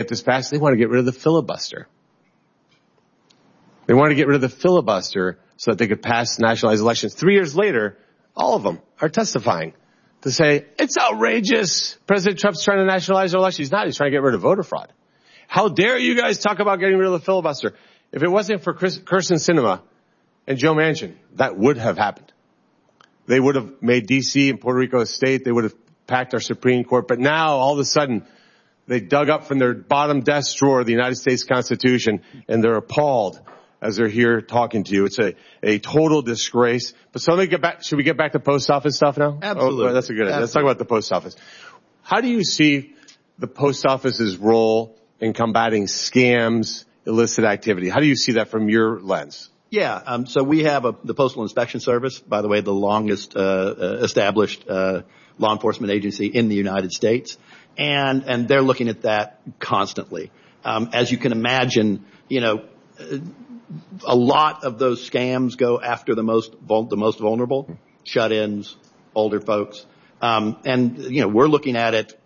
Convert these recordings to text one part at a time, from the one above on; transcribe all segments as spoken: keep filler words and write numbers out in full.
this passed, they want to get rid of the filibuster. They want to get rid of the filibuster so that they could pass nationalized elections. Three years later, all of them are testifying to say, it's outrageous. President Trump's trying to nationalize our election. He's not. He's trying to get rid of voter fraud. How dare you guys talk about getting rid of the filibuster? If it wasn't for Chris, Kirsten Sinema and Joe Manchin, that would have happened. They would have made D C and Puerto Rico a state. They would have packed our Supreme Court. But now, all of a sudden, they dug up from their bottom desk drawer the United States Constitution, and they're appalled as they're here talking to you. It's a, a total disgrace. But so let me get back. Should we get back to post office stuff now? Absolutely. Oh, that's a good idea. Let's talk about the post office. How do you see the post office's role in combating scams, illicit activity? How do you see that from your lens? Yeah, um, so we have a, the Postal Inspection Service, by the way, the longest uh, uh, established uh, law enforcement agency in the United States, and and they're looking at that constantly. Um, as you can imagine, you know, a lot of those scams go after the most vul- the most vulnerable, shut-ins, older folks, um, and you know we're looking at it.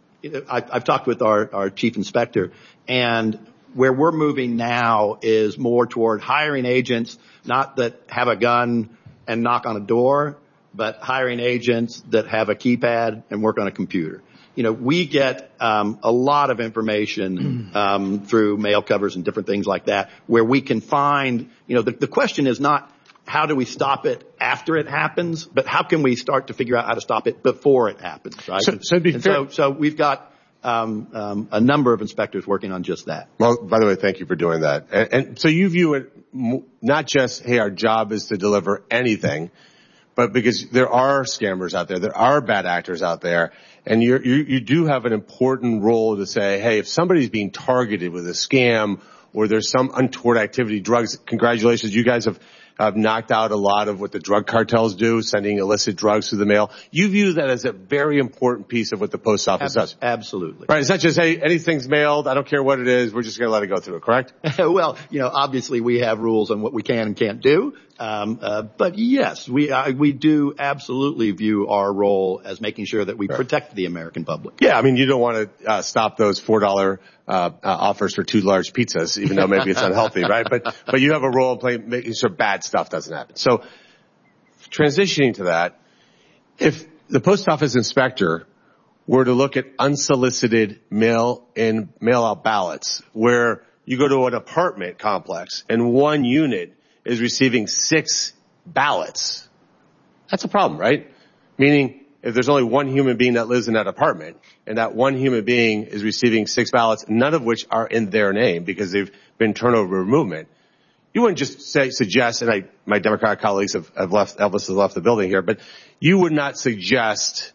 I, I've talked with our, our chief inspector, and where we're moving now is more toward hiring agents, not that have a gun and knock on a door, but hiring agents that have a keypad and work on a computer. You know, we get um, a lot of information um, through mail covers and different things like that, where we can find, you know, the, the question is not how do we stop it after it happens, but how can we start to figure out how to stop it before it happens, right? So, so, be and fair- so, so we've got um, um, a number of inspectors working on just that. Well, by the way, thank you for doing that. And, and so you view it not just, hey, our job is to deliver anything, but because there are scammers out there, there are bad actors out there, and you're, you you do have an important role to say, hey, if somebody's being targeted with a scam or there's some untoward activity, drugs, congratulations, you guys have have knocked out a lot of what the drug cartels do, sending illicit drugs through the mail. You view that as a very important piece of what the post office Ab- does. Absolutely. Right. It's not just, hey, anything's mailed. I don't care what it is. We're just going to let it go through, correct? Well, you know, obviously we have rules on what we can and can't do. Um, uh, but yes, we, uh, we do absolutely view our role as making sure that we Right. protect the American public. Yeah. I mean, you don't want to uh, stop those four dollar uh, uh, offers for two large pizzas, even though maybe it's unhealthy, right? But, but you have a role in playing, making sure bad stuff doesn't happen. So transitioning to that, if the post office inspector were to look at unsolicited mail-in, mail-out ballots, where you go to an apartment complex and one unit is receiving six ballots, that's a problem, right? Meaning, if there's only one human being that lives in that apartment, and that one human being is receiving six ballots, none of which are in their name because they've been turned over to movement, you wouldn't just say, suggest, and I, my Democratic colleagues have, have left, Elvis has left the building here, but you would not suggest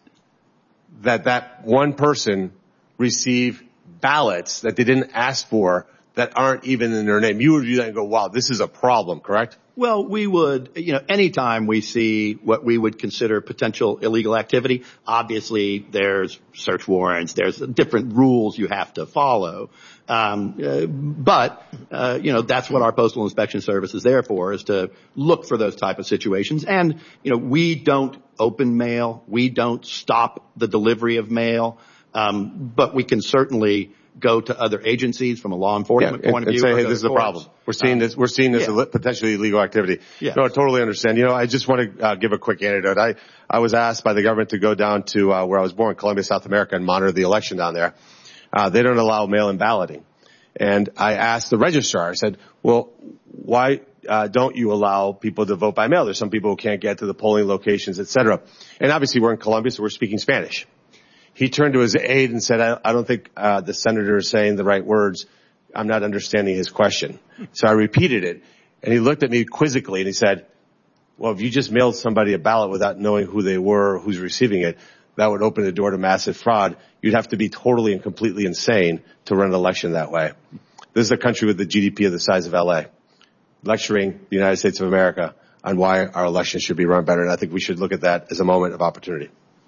that that one person receive ballots that they didn't ask for that aren't even in their name. You would view that and go, wow, this is a problem, correct? Well, we would, you know, anytime we see what we would consider potential illegal activity, obviously there's search warrants, there's different rules you have to follow. Um, uh, but, uh, you know, that's what our Postal Inspection Service is there for, is to look for those type of situations. And, you know, we don't open mail. We don't stop the delivery of mail. Um, but we can certainly go to other agencies from a law enforcement yeah, point and, of view. And say, hey, this is a problem. We're seeing um, this, we're seeing this yeah. potentially illegal activity. Yes. No, I totally understand. You know, I just want to uh, give a quick anecdote. I, I was asked by the government to go down to uh, where I was born, Colombia, South America, and monitor the election down there. Uh, they don't allow mail-in balloting. And I asked the registrar, I said, well, why uh, don't you allow people to vote by mail? There's some people who can't get to the polling locations, et cetera. And obviously we're in Colombia, so we're speaking Spanish. He turned to his aide and said, I, I don't think uh, the senator is saying the right words. I'm not understanding his question. So I repeated it, and he looked at me quizzically, and he said, well, if you just mailed somebody a ballot without knowing who they were or who's receiving it, that would open the door to massive fraud. You'd have to be totally and completely insane to run an election that way. This is a country with a G D P of the size of L A, lecturing the United States of America on why our elections should be run better, and I think we should look at that as a moment of opportunity.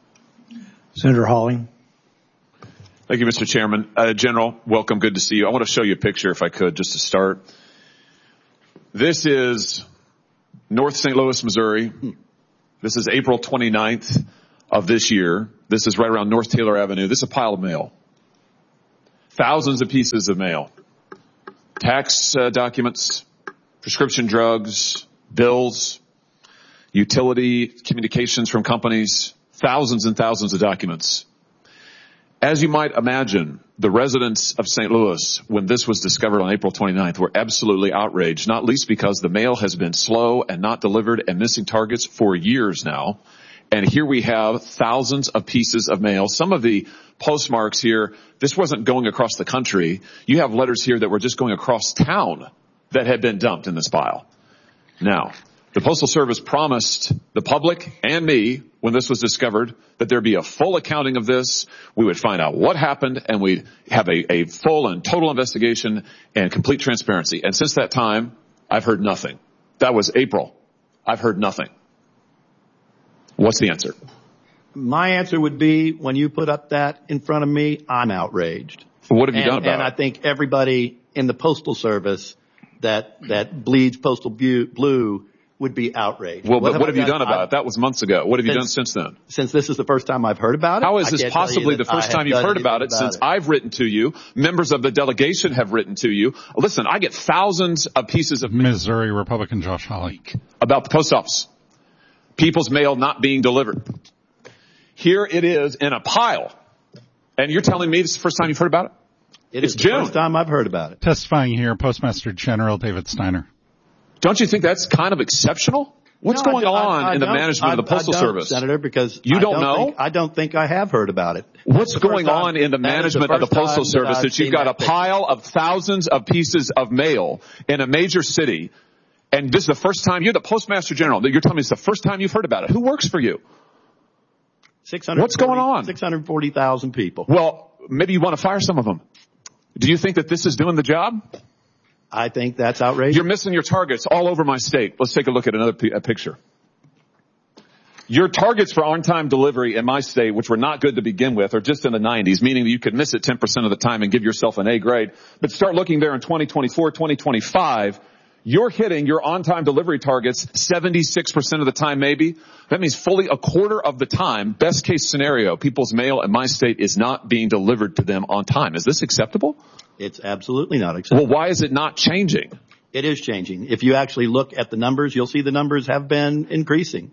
Senator Hawley. Thank you, Mister Chairman. Uh, General, welcome. Good to see you. I want to show you a picture, if I could, just to start. This is North Saint Louis, Missouri. This is April twenty-ninth of this year. This is right around North Taylor Avenue. This is a pile of mail. Thousands of pieces of mail. Tax uh, documents, prescription drugs, bills, utility communications from companies, thousands and thousands of documents. As you might imagine, the residents of Saint Louis, when this was discovered on April twenty-ninth, were absolutely outraged, not least because the mail has been slow and not delivered and missing targets for years now. And here we have thousands of pieces of mail. Some of the postmarks here, this wasn't going across the country. You have letters here that were just going across town that had been dumped in this pile. Now, the Postal Service promised the public and me, when this was discovered, that there'd be a full accounting of this. We would find out what happened, and we'd have a, a full and total investigation and complete transparency. And since that time, I've heard nothing. That was April. I've heard nothing. What's the answer? My answer would be, when you put up that in front of me, I'm outraged. What have you and, done about and it? I think everybody in the Postal Service that that bleeds postal blue would be outraged. Well, but what have, I you done about I've, it? That was months ago. What have you since, done since then? Since this is the first time I've heard about it. How is I this can't tell you possibly the that first I time you've have heard done about it anything since about it. I've written to you? Members of the delegation have written to you. Listen, I get thousands of pieces of Missouri Republican Josh Hawley about the post office. People's mail not being delivered. Here it is in a pile. And you're telling me this is the first time you've heard about it? It It's is the June. first time I've heard about it. testifying here, Postmaster General David Steiner. Don't you think that's kind of exceptional? What's No, going I- on I- I in the don't. management I- of the Postal I don't, Service? Senator, because You I don't know? Think, I don't think I have heard about it. What's That's the going first time- on in the that is management of the first Postal time Service I've that you've seen got a that picture. pile of thousands of pieces of mail in a major city, and this is the first time you're the Postmaster General, that you're telling me it's the first time you've heard about it? Who works for you? six hundred What's going on? six hundred forty thousand people. Well, maybe you want to fire some of them. Do you think that this is doing the job? I think that's outrageous. You're missing your targets all over my state. Let's take a look at another p- a picture. Your targets for on-time delivery in my state, which were not good to begin with, are just in the nineties, meaning that you could miss it ten percent of the time and give yourself an A grade. But start looking there in twenty twenty-four, twenty twenty-five, you're hitting your on-time delivery targets seventy-six percent of the time maybe. That means fully a quarter of the time, best case scenario, people's mail in my state is not being delivered to them on time. Is this acceptable? It's absolutely not acceptable. Well, why is it not changing? It is changing. If you actually look at the numbers, you'll see the numbers have been increasing.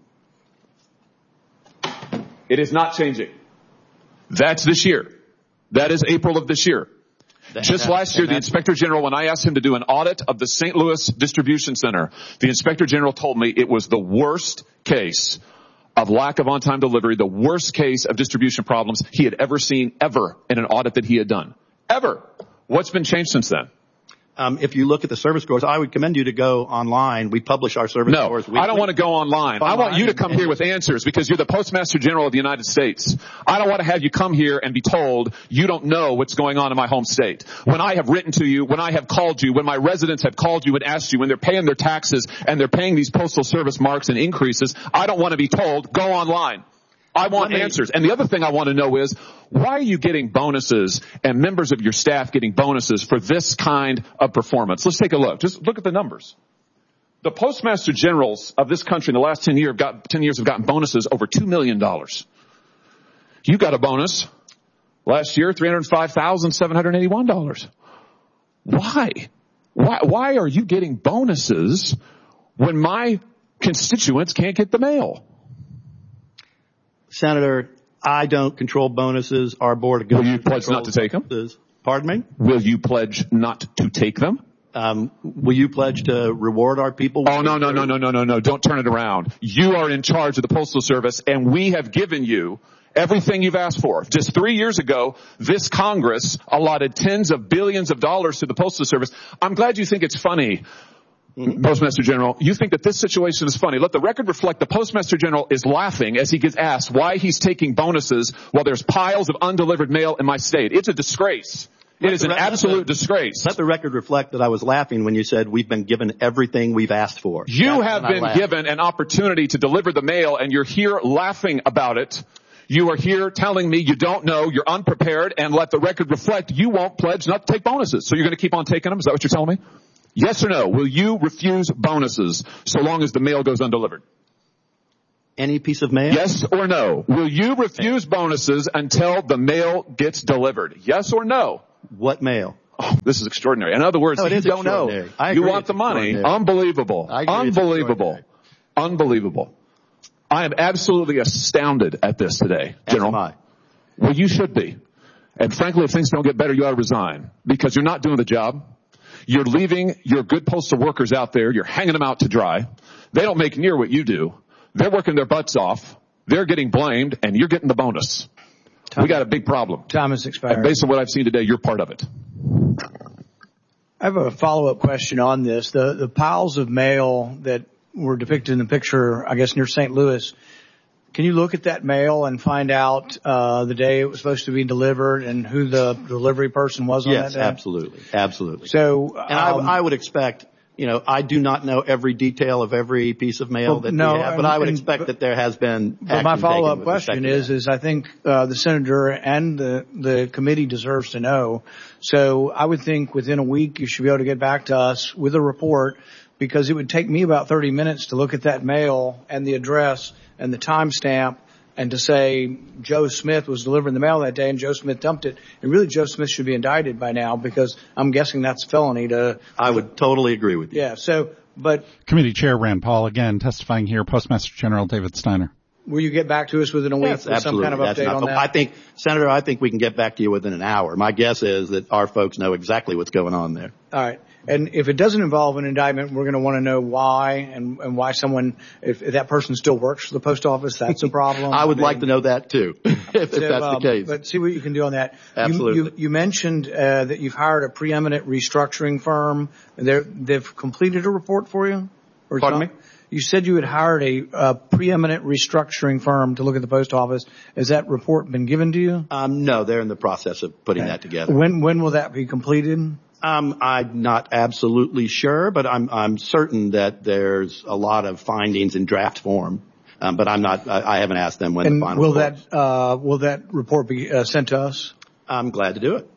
It is not changing. That's this year. That is April of this year. That- Just that- last year, and the that's- Inspector General, when I asked him to do an audit of the Saint Louis Distribution Center, the Inspector General told me it was the worst case of lack of on-time delivery, the worst case of distribution problems he had ever seen, ever, in an audit that he had done. Ever. What's been changed since then? Um, if you look at the service scores, I would commend you to go online. We publish our service No, scores weekly. I don't want to go online. I want you to come and- here with answers because you're the Postmaster General of the United States. I don't want to have you come here and be told you don't know what's going on in my home state. When I have written to you, when I have called you, when my residents have called you and asked you, when they're paying their taxes and they're paying these Postal Service marks and increases, I don't want to be told, go online. I want Let me- answers. And the other thing I want to know is, why are you getting bonuses and members of your staff getting bonuses for this kind of performance? Let's take a look. Just look at the numbers. The Postmaster Generals of this country in the last ten, year have, got, ten years have gotten bonuses over two million dollars. You got a bonus last year, three hundred five thousand seven hundred eighty-one dollars. Why? Why, why are you getting bonuses when my constituents can't get the mail? Senator, I don't control bonuses. Our board of Will you governors pledge not to controls take them? bonuses. Pardon me? Will you pledge not to take them? Um, will you pledge to reward our people? Oh, no, no, no, no, no, no, no. Don't turn it around. You are in charge of the Postal Service, and we have given you everything you've asked for. Just three years ago, this Congress allotted tens of billions of dollars to the Postal Service. I'm glad you think it's funny, mm-hmm. Postmaster General. You think that this situation is funny. Let the record reflect the Postmaster General is laughing as he gets asked why he's taking bonuses while there's piles of undelivered mail in my state. It's a disgrace. It is an absolute disgrace. Let the record reflect that I was laughing when you said we've been given everything we've asked for. You That's have when I been laughed. given an opportunity to deliver the mail, and you're here laughing about it. You are here telling me you don't know, you're unprepared, and let the record reflect you won't pledge not to take bonuses. So you're going to keep on taking them? Is that what you're telling me? Yes or no? Will you refuse bonuses so long as the mail goes undelivered? Any piece of mail? Yes or no? Will you refuse bonuses until the mail gets delivered? Yes or no? What mail? Oh, this is extraordinary. In other words, No, it you is don't know. extraordinary. I You agree want it's the money. extraordinary. Unbelievable. I agree it's Unbelievable. extraordinary. Unbelievable. I am absolutely astounded at this today, As General. am I. Well, you should be. And frankly, if things don't get better, you ought to resign because you're not doing the job. You're leaving your good postal workers out there. You're hanging them out to dry. They don't make near what you do. They're working their butts off. They're getting blamed, and you're getting the bonus. Time, we got a big problem. time is expired. And based on what I've seen today, you're part of it. I have a follow-up question on this. The the piles of mail that were depicted in the picture, I guess, near Saint Louis, can you look at that mail and find out uh the day it was supposed to be delivered and who the delivery person was on Yes, that day? absolutely. Absolutely. So, And I, um, I would expect, you know, I do not know every detail of every piece of mail Well, that no, we have, but and- I would and- expect but- that there has been But my action taken follow-up with respect question to is, that. is I think uh, the senator and the, the committee deserves to know. So I would think within a week you should be able to get back to us with a report, because it would take me about thirty minutes to look at that mail and the address and the timestamp and to say Joe Smith was delivering the mail that day and Joe Smith dumped it. And really Joe Smith should be indicted by now, because I'm guessing that's a felony to. I would totally agree with you. Yeah. So, but Committee Chair Rand Paul, again, testifying here, Postmaster General David Steiner. will you get back to us within a week Yes, with some absolutely. kind of That's update not- on that? I think, Senator, I think we can get back to you within an hour. My guess is that our folks know exactly what's going on there. All right. And if it doesn't involve an indictment, we're going to want to know why and, and why someone, if, if that person still works for the post office, that's a problem. I would mean, like to know that too, if, if so, that's um, the case. But see what you can do on that. You- Absolutely. You, you mentioned uh, that you've hired a preeminent restructuring firm. They're, they've completed a report for you? Or Pardon something? me? You said you had hired a, a preeminent restructuring firm to look at the post office. Has that report been given to you? Um, no, they're in the process of putting that together. When when will that be completed? Um, I'm not absolutely sure, but I'm I'm certain that there's a lot of findings in draft form. Um, but I'm not. I, I haven't asked them when And the final. will report's. that uh, will that report be uh, sent to us? I'm glad to do it.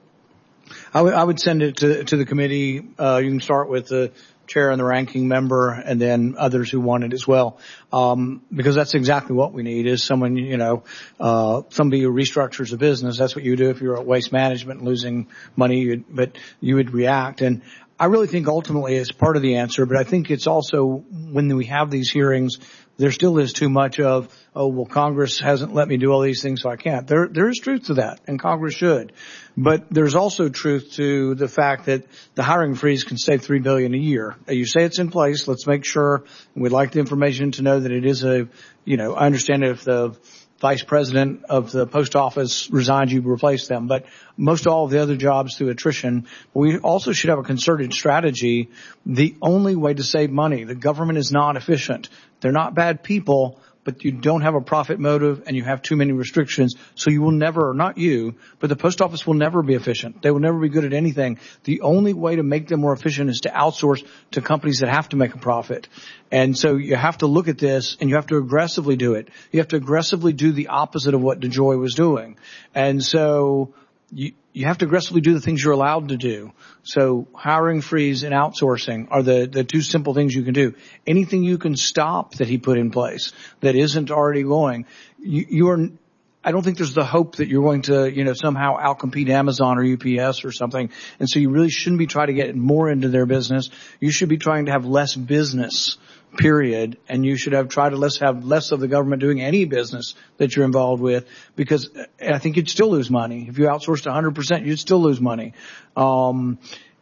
I would I would send it to to the committee. Uh, you can start with the chair and the ranking member, and then others who want it as well. Um, because that's exactly what we need, is someone, you know, uh, somebody who restructures a business. That's what you do if you're at Waste Management and losing money, you'd, but you would react. And I really think ultimately it's part of the answer, but I think it's also when we have these hearings, there still is too much of, oh, well, Congress hasn't let me do all these things, so I can't. There, there is truth to that, and Congress should. But there's also truth to the fact that the hiring freeze can save three billion dollars a year. You say it's in place. Let's make sure. We'd like the information to know that it is a, you know, I understand if the vice president of the post office resigns, you replace them. But most all of the other jobs through attrition. We also should have a concerted strategy. The only way to save money, the government is not efficient. They're not bad people, but you don't have a profit motive and you have too many restrictions. So you will never, not you, but the post office will never be efficient. They will never be good at anything. The only way to make them more efficient is to outsource to companies that have to make a profit. And so you have to look at this and you have to aggressively do it. You have to aggressively do the opposite of what DeJoy was doing. And so you, you have to aggressively do the things you're allowed to do. So hiring freeze and outsourcing are the, the two simple things you can do. Anything you can stop that he put in place that isn't already going, you, you are, I don't think there's the hope that you're going to, you know, somehow outcompete Amazon or U P S or something. And so you really shouldn't be trying to get more into their business. You should be trying to have less business, period. And you should have tried to less have less of the government doing any business that you're involved with, because I think you'd still lose money. If you outsourced one hundred percent, you'd still lose money. Um,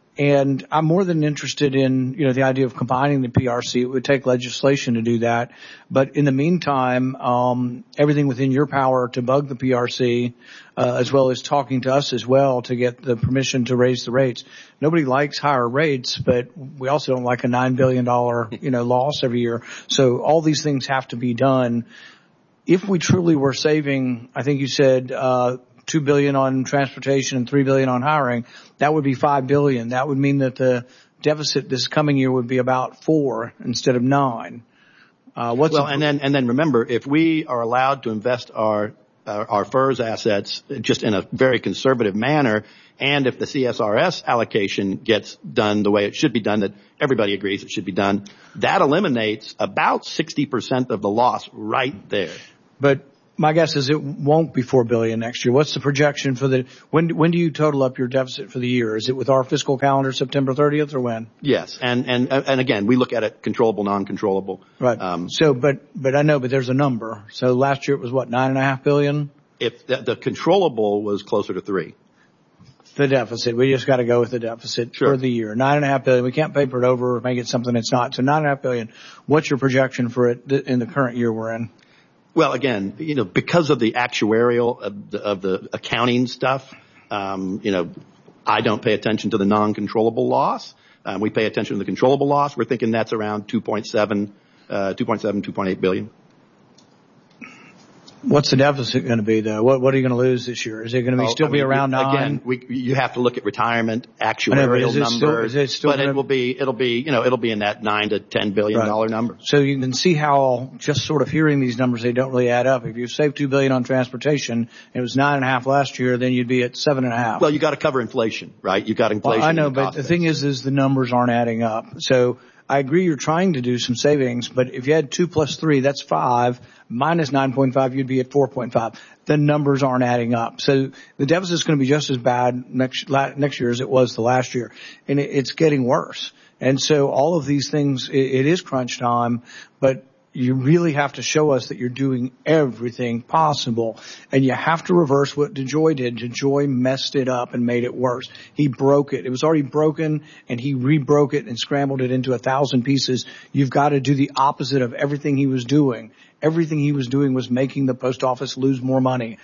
And I'm more than interested in, you know, the idea of combining the P R C. It would take legislation to do that. But in the meantime, um, everything within your power to bug the P R C, uh, as well as talking to us as well to get the permission to raise the rates. Nobody likes higher rates, but we also don't like a nine billion dollars, you know, loss every year. So all these things have to be done. If we truly were saving, I think you said, uh, two billion dollars on transportation and three billion dollars on hiring, that would be five billion dollars. That would mean that the deficit this coming year would be about four instead of nine. Uh, what's well, a, and then and then remember, if we are allowed to invest our our, our F E R S assets just in a very conservative manner, and if the C S R S allocation gets done the way it should be done, that everybody agrees it should be done, that eliminates about sixty percent of the loss right there. But My guess is it won't be four billion dollars next year. What's the projection for the, when, when do you total up your deficit for the year? Is it with our fiscal calendar September thirtieth or when? Yes. And, and, and again, we look at it controllable, non-controllable. Right. Um, so, but, but I know, but there's a number. So last year it was what, nine and a half billion? If the, the controllable was closer to three. The deficit. We just got to go with the deficit sure. for the year. Nine and a half billion. We can't paper it over or make it something it's not. So nine and a half billion. What's your projection for it in the current year we're in? Well, again, you know, because of the actuarial of the, of the accounting stuff, um, you know, I don't pay attention to the non-controllable loss. Um, we pay attention to the controllable loss. We're thinking that's around two point seven, uh, two point seven, two point eight billion. What's the deficit going to be, though? What, what are you going to lose this year? Is it going to be oh, still I be mean, around nine? Again, we, you have to look at retirement actuarial know, is numbers, still, is it still but gonna, it will be, it'll be, you know, it'll be in that nine to ten billion dollar right. number. So you can see how just sort of hearing these numbers, they don't really add up. If you save two billion on transportation, and it was nine and a half last year, then you'd be at seven and a half. Well, you got to cover inflation, right? You got inflation. Well, I know, the but the thing is, is the numbers aren't adding up. So I agree you're trying to do some savings, but if you had two plus three, that's five. Minus nine point five, you'd be at four point five. The numbers aren't adding up. So the deficit is going to be just as bad next next year as it was the last year. And it, it's getting worse. And so all of these things, it, it is crunch time, but you really have to show us that you're doing everything possible. And you have to reverse what DeJoy did. DeJoy messed it up and made it worse. He broke it. It was already broken, and he re-broke it and scrambled it into a thousand pieces. You've got to do the opposite of everything he was doing. Everything he was doing was making the post office lose more money.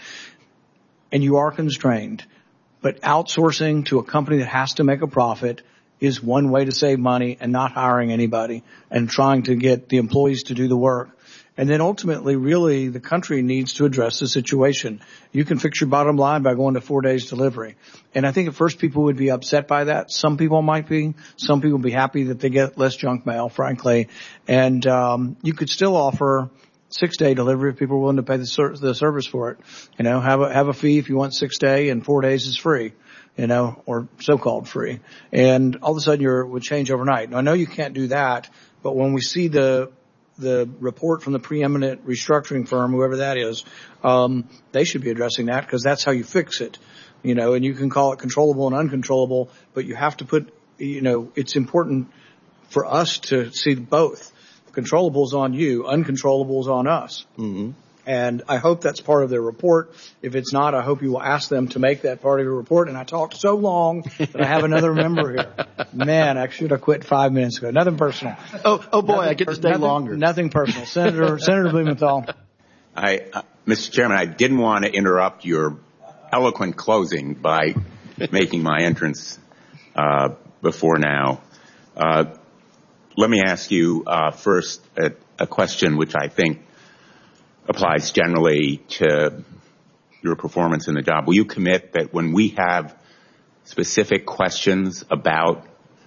And you are constrained. But outsourcing to a company that has to make a profit is one way to save money, and not hiring anybody and trying to get the employees to do the work. And then ultimately, really, the country needs to address the situation. You can fix your bottom line by going to four days delivery. And I think at first people would be upset by that. Some people might be. Some people would be happy that they get less junk mail, frankly. And um you could still offer six-day delivery if people are willing to pay the, ser- the service for it. You know, have a, have a fee if you want six-day, and four days is free, you know, or so-called free. And all of a sudden you would change overnight. Now, I know you can't do that, but when we see the the report from the preeminent restructuring firm, whoever that is, um, they should be addressing that, because that's how you fix it. You know, and you can call it controllable and uncontrollable, but you have to put, you know, it's important for us to see both. Controllables on you, uncontrollables on us. Mm-hmm. And I hope that's part of their report. If it's not, I hope you will ask them to make that part of your report. And I talked so long that I have another member here. Man, I should have quit five minutes ago. Nothing personal. Oh, oh boy, nothing I get to per- stay nothing, longer. Nothing personal. Senator, Senator Blumenthal. I, uh, Mister Chairman, I didn't want to interrupt your eloquent closing by making my entrance, uh, before now. Uh, let me ask you, uh, first a, a question which I think applies generally to your performance in the job. Will you commit that when we have specific questions about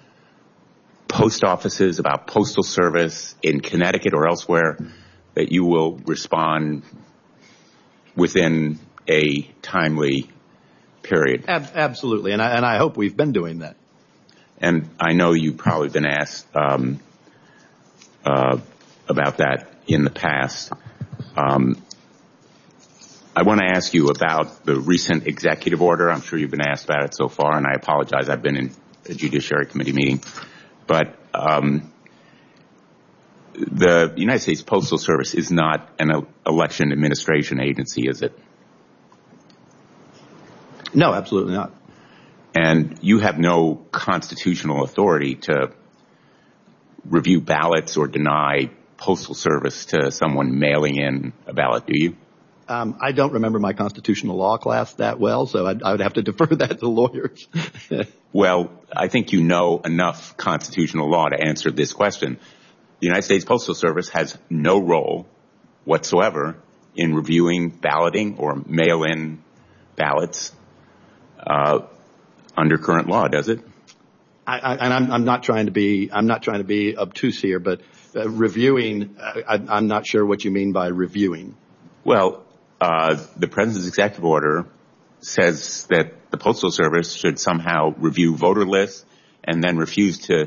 post offices, about postal service in Connecticut or elsewhere, that you will respond within a timely period? Ab- absolutely, and I, and I hope we've been doing that. And I know you've probably been asked um, uh, about that in the past. Um, I want to ask you about the recent executive order. I'm sure you've been asked about it so far, and I apologize. I've been in a Judiciary Committee meeting. But um, the United States Postal Service is not an election administration agency, is it? No, absolutely not. And you have no constitutional authority to review ballots or deny postal service to someone mailing in a ballot, do you? Um, I don't remember my constitutional law class that well, so I'd, I would have to defer that to lawyers. Well, I think you know enough constitutional law to answer this question. The United States Postal Service has no role whatsoever in reviewing balloting or mail-in ballots uh, under current law, does it? I, I, and I'm, I'm not trying to be I'm not trying to be obtuse here, but uh, reviewing, I, I'm not sure what you mean by reviewing. Well, uh, the President's executive order says that the Postal Service should somehow review voter lists and then refuse to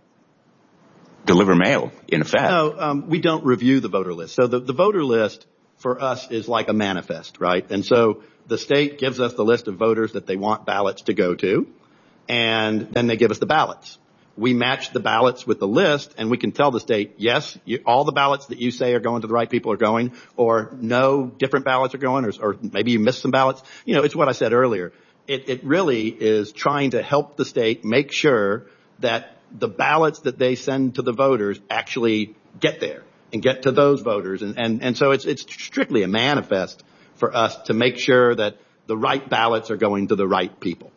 deliver mail, in effect. No, um, we don't review the voter list. So the, the voter list for us is like a manifest, right? And so the state gives us the list of voters that they want ballots to go to, and then they give us the ballots. We match the ballots with the list, and we can tell the state, yes, you, all the ballots that you say are going to the right people are going, or no, different ballots are going, or, or maybe you missed some ballots. You know, it's what I said earlier. It, it really is trying to help the state make sure that the ballots that they send to the voters actually get there and get to those voters. And, and, and so it's, it's strictly a manifest for us to make sure that the right ballots are going to the right people.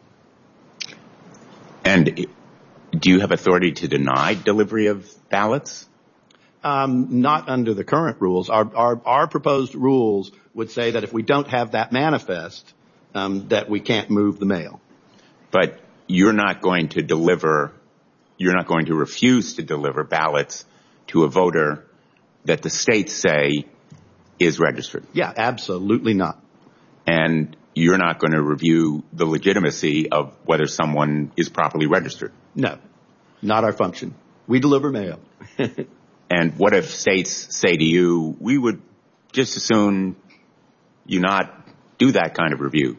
And do you have authority to deny delivery of ballots? Um, not under the current rules. Our, our, our proposed rules would say that if we don't have that manifest, um, that we can't move the mail. But you're not going to deliver, you're not going to refuse to deliver ballots to a voter that the states say is registered. Yeah, absolutely not. And you're not going to review the legitimacy of whether someone is properly registered. No, not our function. We deliver mail. And what if states say to you, we would just as soon you not do that kind of review?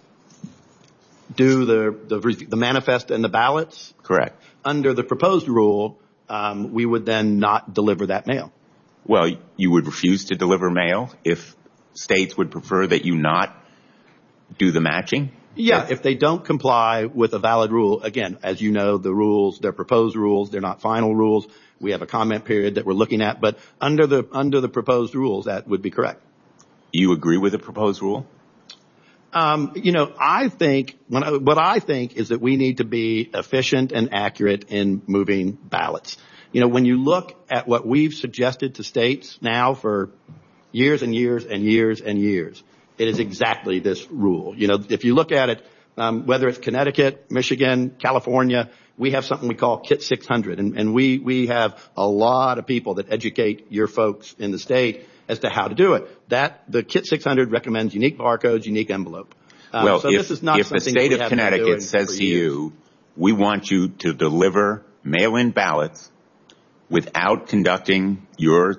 Do the, the, the manifest and the ballots? Correct. Under the proposed rule, um, we would then not deliver that mail. Well, you would refuse to deliver mail if states would prefer that you not do the matching? Yeah, if they don't comply with a valid rule, again, as you know, the rules, they're proposed rules, they're not final rules. We have a comment period that we're looking at, but under the under the proposed rules, that would be correct. You agree with the proposed rule? Um, you know, I think when I, what I think is that we need to be efficient and accurate in moving ballots. You know, when you look at what we've suggested to states now for years and years and years and years, it is exactly this rule. You know, if you look at it, um, whether it's Connecticut, Michigan, California, we have something we call Kit six hundred, and, and we we have a lot of people that educate your folks in the state as to how to do it. That the Kit six hundred recommends unique barcodes, unique envelope. Um, well, so if, this is not if the something state we of Connecticut says to you, we want you to deliver mail-in ballots without conducting your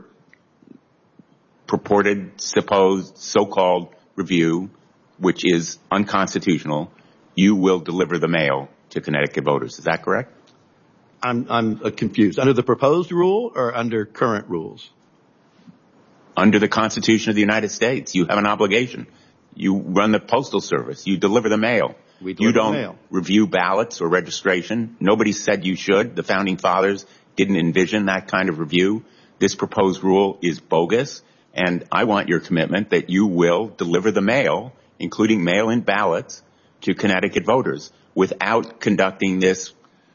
purported, supposed, so-called review, which is unconstitutional, you will deliver the mail to Connecticut voters. Is that correct? I'm, I'm uh, confused. Under the proposed rule or under current rules? Under the Constitution of the United States, you have an obligation. You run the postal service. You deliver the mail. We deliver you don't the mail. Review ballots or registration. Nobody said you should. The founding fathers didn't envision that kind of review. This proposed rule is bogus, and I want your commitment that you will deliver the mail, including mail-in ballots, to Connecticut voters without conducting this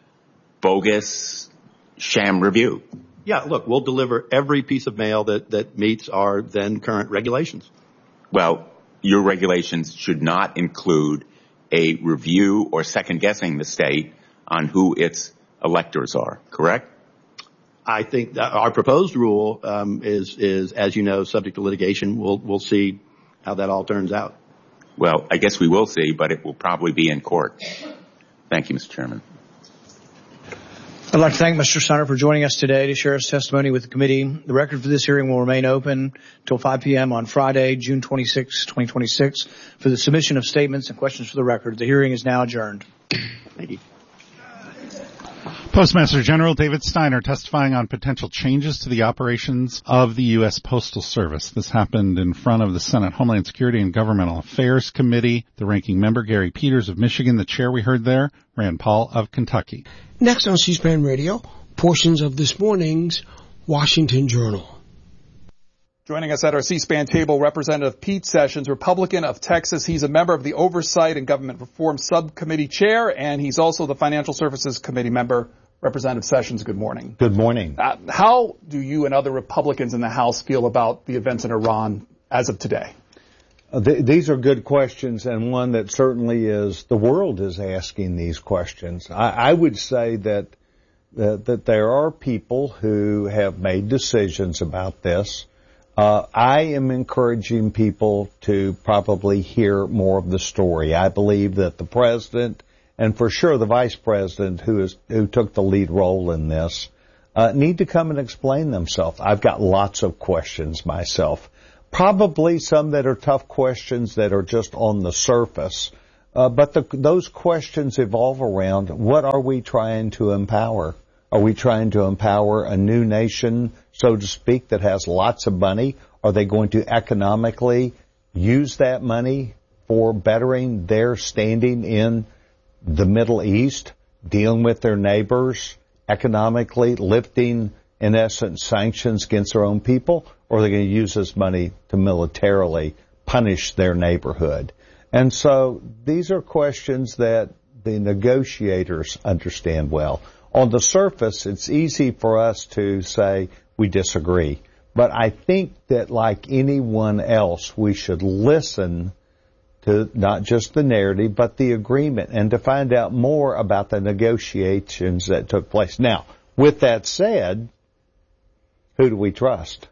bogus sham review. Yeah, look, we'll deliver every piece of mail that, that meets our then current regulations. Well, your regulations should not include a review or second-guessing the state on who its electors are, correct? I think that our proposed rule um, is, is, as you know, subject to litigation. We'll, we'll see how that all turns out. Well, I guess we will see, but it will probably be in court. Thank you, Mister Chairman. I'd like to thank Mister Sonner for joining us today to share his testimony with the committee. The record for this hearing will remain open until five p.m. on Friday, June twenty-sixth, twenty twenty-six. For the submission of statements and questions for the record, the hearing is now adjourned. Thank you. Postmaster General David Steiner testifying on potential changes to the operations of the U S. Postal Service. This happened in front of the Senate Homeland Security and Governmental Affairs Committee. The ranking member, Gary Peters of Michigan, the chair we heard there, Rand Paul of Kentucky. Next on C-SPAN Radio, portions of this morning's Washington Journal. Joining us at our C-SPAN table, Representative Pete Sessions, Republican of Texas. He's a member of the Oversight and Government Reform Subcommittee chair, and he's also the Financial Services Committee member. Representative Sessions, good morning. Good morning. Uh, how do you and other Republicans in the House feel about the events in Iran as of today? Uh, th- these are good questions, and one that certainly is, the world is asking these questions. I, I would say that, that that there are people who have made decisions about this. Uh, I am encouraging people to probably hear more of the story. I believe that the president, and for sure the vice president who is who took the lead role in this, uh, need to come and explain themselves. I've got lots of questions myself. probably some that are tough questions that are just on the surface. Uh, but the, those questions evolve around, what are we trying to empower? Are we trying to empower a new nation, so to speak, that has lots of money? Are they going to economically use that money for bettering their standing in the Middle East, dealing with their neighbors, economically lifting, in essence, sanctions against their own people? Or are they going to use this money to militarily punish their neighborhood? And so these are questions that the negotiators understand well. On the surface, it's easy for us to say we disagree. But I think that like anyone else, we should listen to not just the narrative, but the agreement, and to find out more about the negotiations that took place. Now, with that said, who do we trust?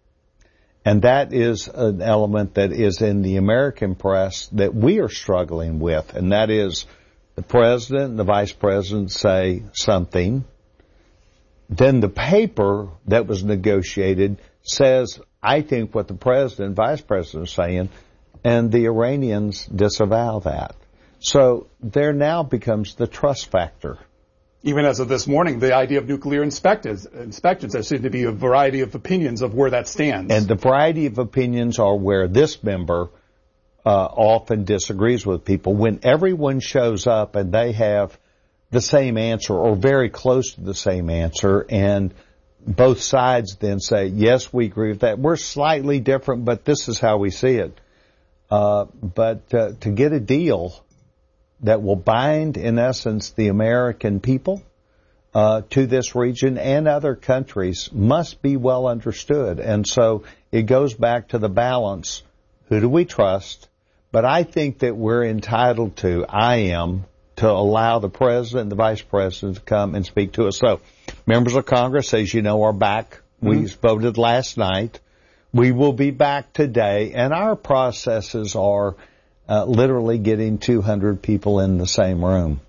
And that is an element that is in the American press that we are struggling with, and that is the president and the vice president say something, then the paper that was negotiated says, I think what the president and vice president are saying, and the Iranians disavow that. So there now becomes the trust factor. Even as of this morning, the idea of nuclear inspectors, inspections, there seem to be a variety of opinions of where that stands. And the variety of opinions are where this member uh, often disagrees with people. When everyone shows up and they have the same answer or very close to the same answer, and both sides then say, yes, we agree with that. We're slightly different, but this is how we see it. Uh, but uh, to get a deal that will bind, in essence, the American people uh, to this region and other countries must be well understood. And so it goes back to the balance. Who do we trust? But I think that we're entitled to, I am, to allow the president and the vice president to come and speak to us. So members of Congress, as you know, are back. Mm-hmm. We voted last night. We will be back today, and our processes are uh, literally getting two hundred people in the same room.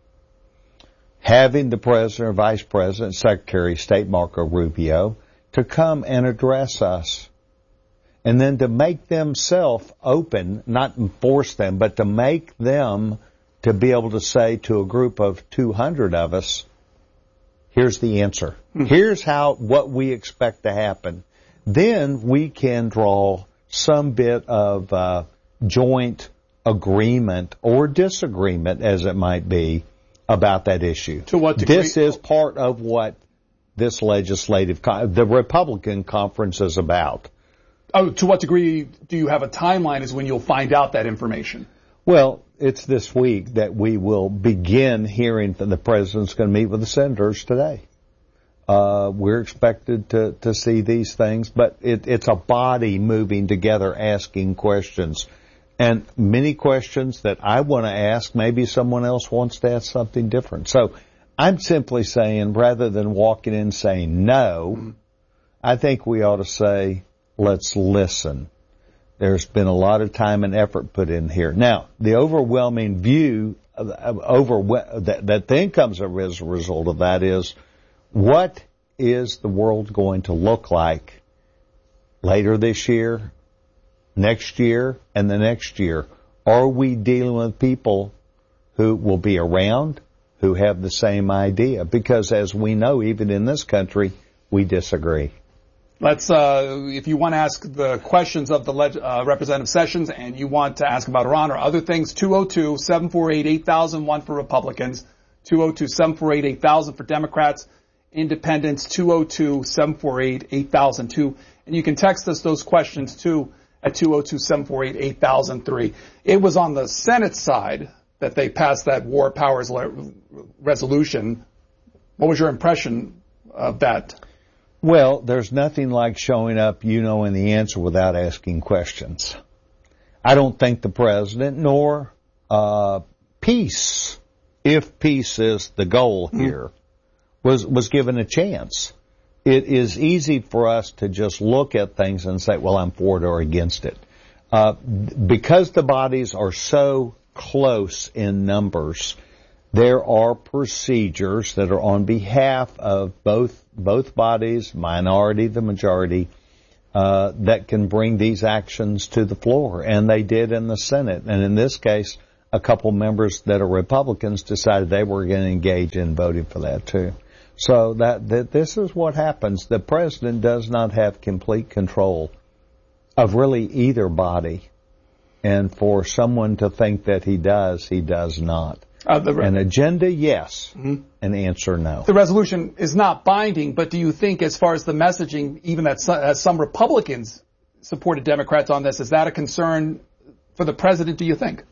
Having the president or vice president, Secretary of State Marco Rubio, to come and address us. And then to make themselves open, not force them, but to make them to be able to say to a group of two hundred of us, here's the answer. Mm-hmm. Here's how, what we expect to happen. Then we can draw some bit of uh, joint agreement or disagreement, as it might be, about that issue. To what degree? This is part of what this legislative, con- the Republican conference is about. Oh, to what degree do you have a timeline as when you'll find out that information? Well, it's this week that we will begin hearing that the president's going to meet with the senators today. Uh, we're expected to, to see these things, but it, it's a body moving together asking questions. And many questions that I want to ask, maybe someone else wants to ask something different. So I'm simply saying, rather than walking in saying no, I think we ought to say, let's listen. There's been a lot of time and effort put in here. Now, the overwhelming view of, of over, that, that then comes as a result of that is, what is the world going to look like later this year, next year, and the next year? Are we dealing with people who will be around, who have the same idea? Because as we know, even in this country, we disagree. Let's, uh, if you want to ask the questions of the leg- uh, Representative Sessions and you want to ask about Iran or other things, two oh two, seven four eight, eight thousand one for Republicans, two oh two, seven four eight, eight thousand for Democrats, Independents, two oh two, seven four eight, eight thousand two. And you can text us those questions too at two oh two, seven four eight, eight thousand three. It was on the Senate side that they passed that War Powers le- resolution. What was your impression of that? Well, there's nothing like showing up, you know, in the answer without asking questions. I don't think the president nor uh peace, if peace is the goal here, mm-hmm. was was given a chance. It is easy for us to just look at things and say, well, I'm for it or against it. Uh because the bodies are so close in numbers, there are procedures that are on behalf of both both bodies, minority, the majority, uh, that can bring these actions to the floor. And they did in the Senate. And in this case, a couple members that are Republicans decided they were going to engage in voting for that too. So that, that this is what happens. The president does not have complete control of really either body. And for someone to think that he does, he does not. Uh, the re- An agenda, yes. Mm-hmm. An answer, no. The resolution is not binding, but do you think as far as the messaging, even that some, as some Republicans supported Democrats on this, is that a concern for the president, do you think?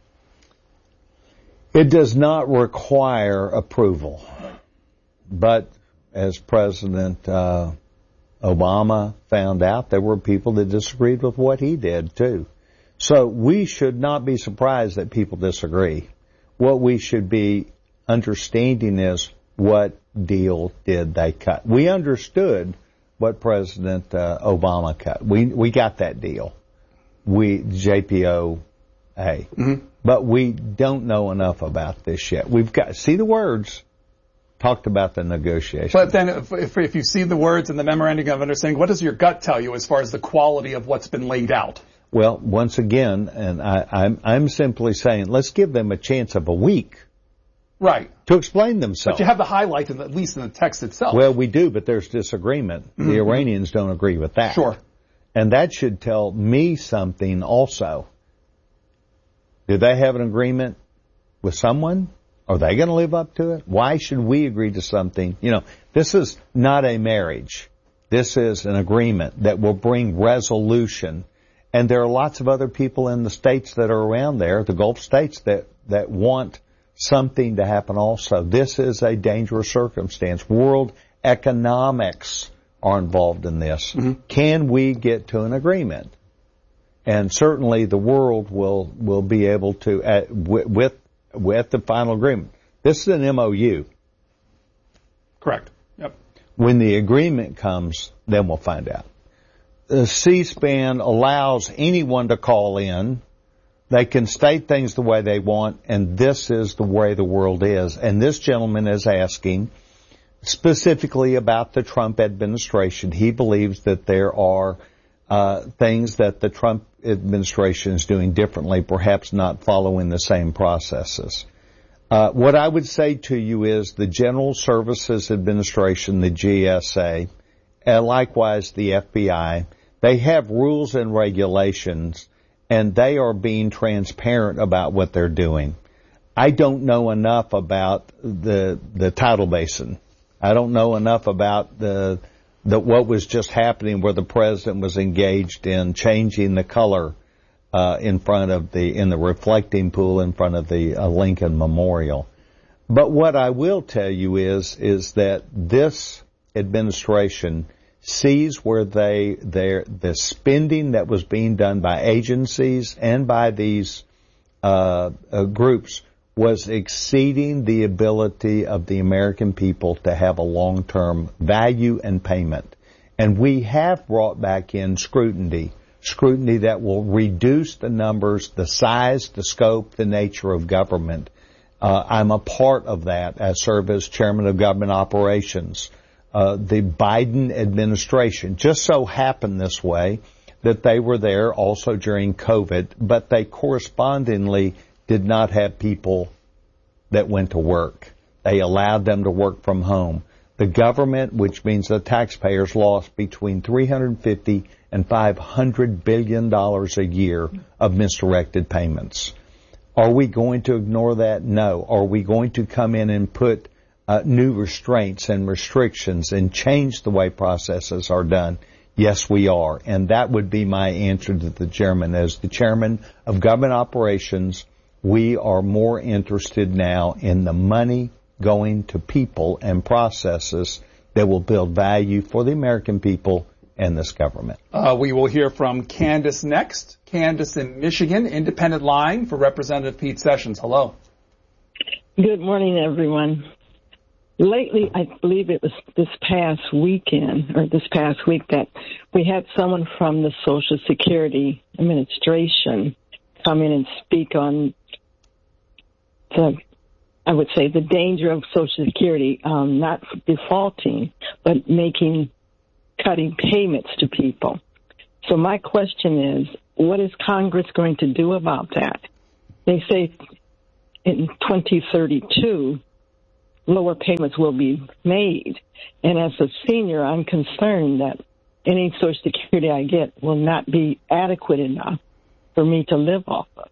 It does not require approval. But as President uh, Obama found out, there were people that disagreed with what he did, too. So we should not be surprised that people disagree. What we should be understanding is what deal did they cut. We understood what President uh, Obama cut. We we got that deal. We J P O A. Mm-hmm. But we don't know enough about this yet. We've got see the words. Talked about the negotiation. But then if, if, if you see the words in the memorandum of understanding, what does your gut tell you as far as the quality of what's been laid out? Well, once again, and I, I'm, I'm simply saying, let's give them a chance of a week. Right. To explain themselves. But you have the highlights, in the, at least in the text itself. Well, we do, but there's disagreement. Mm-hmm. The Iranians don't agree with that. Sure. And that should tell me something also. Do they have an agreement with someone? Are they going to live up to it? Why should we agree to something? You know, this is not a marriage. This is an agreement that will bring resolution. And there are lots of other people in the states that are around there, the Gulf states, that, that want something to happen also. This is a dangerous circumstance. World economics are involved in this. Mm-hmm. Can we get to an agreement? And certainly the world will, will be able to, uh, with, with the final agreement. This is an M O U. Correct. Yep. When the agreement comes, then we'll find out. The C-SPAN allows anyone to call in. They can state things the way they want, and this is the way the world is. And this gentleman is asking specifically about the Trump administration. He believes that there are uh, things that the Trump administration is doing differently, perhaps not following the same processes. Uh, what I would say to you is the General Services Administration, the G S A, and likewise the F B I, they have rules and regulations, and they are being transparent about what they're doing. I don't know enough about the the tidal basin. I don't know enough about the the what was just happening where the president was engaged in changing the color uh, in front of the in the reflecting pool in front of the uh, Lincoln Memorial. But what I will tell you is is that this administration sees where they their the spending that was being done by agencies and by these uh, uh, groups was exceeding the ability of the American people to have a long-term value and payment. And we have brought back in scrutiny, scrutiny that will reduce the numbers, the size, the scope, the nature of government. Uh, I'm a part of that. I serve as chairman of government operations. Uh, the Biden administration just so happened this way that they were there also during COVID, but they correspondingly did not have people that went to work. They allowed them to work from home. The government, which means the taxpayers, lost between three hundred fifty and five hundred billion dollars a year of misdirected payments. Are we going to ignore that? No. Are we going to come in and put uh, new restraints and restrictions and change the way processes are done? Yes, we are. And that would be my answer to the chairman. As the chairman of government operations, we are more interested now in the money going to people and processes that will build value for the American people and this government. Uh, we will hear from Candace next. Candace in Michigan, independent line for Representative Pete Sessions. Hello. Good morning, everyone. Lately, I believe it was this past weekend or this past week that we had someone from the Social Security Administration come in and speak on the, I would say, the danger of Social Security, um, not defaulting, but making, cutting payments to people. So my question is, what is Congress going to do about that? They say in twenty thirty-two, lower payments will be made. And as a senior, I'm concerned that any Social Security I get will not be adequate enough for me to live off of.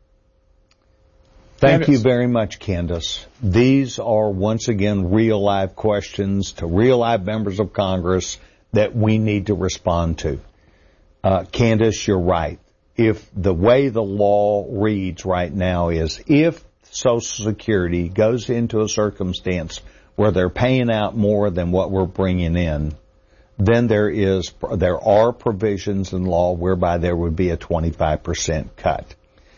Thank you very much, Candace. These are, once again, real live questions to real live members of Congress that we need to respond to. Uh, Candace, you're right. If the way the law reads right now is if Social Security goes into a circumstance where they're paying out more than what we're bringing in, then there is there are provisions in law whereby there would be a twenty-five percent cut.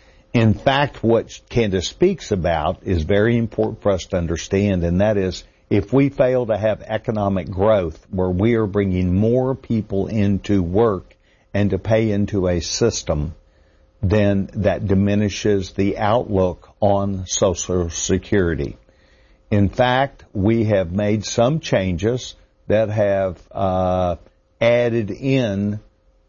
In fact, what Candace speaks about is very important for us to understand, and that is if we fail to have economic growth where we are bringing more people into work and to pay into a system, then that diminishes the outlook on Social Security. In fact, we have made some changes that have uh, added in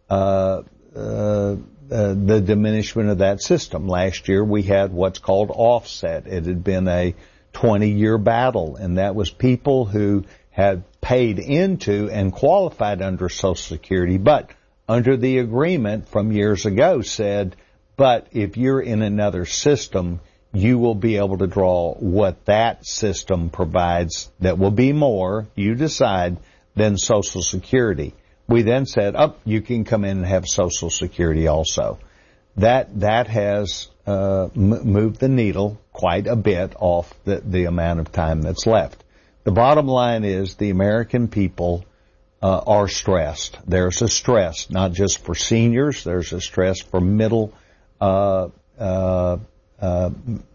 uh, uh, uh, the diminishment of that system. Last year we had what's called offset. It had been a twenty-year battle, and that was people who had paid into and qualified under Social Security, but under the agreement from years ago said, but if you're in another system, you will be able to draw what that system provides that will be more, you decide, than Social Security. We then said, oh, you can come in and have Social Security also. That that has uh, m- moved the needle quite a bit off the, the amount of time that's left. The bottom line is the American people uh, are stressed. There's a stress, not just for seniors. There's a stress for middle uh, uh, uh,